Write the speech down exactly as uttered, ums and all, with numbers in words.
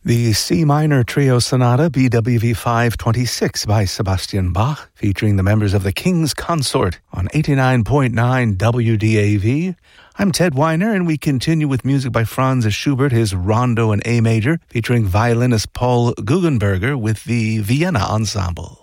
The C minor trio sonata B W V five twenty-six by Sebastian Bach, featuring the members of the King's Consort on eighty-nine point nine W D A V. I'm Ted Weiner, and we continue with music by Franz Schubert, his Rondo in A major, featuring violinist Paul Guggenberger with the Vienna Ensemble.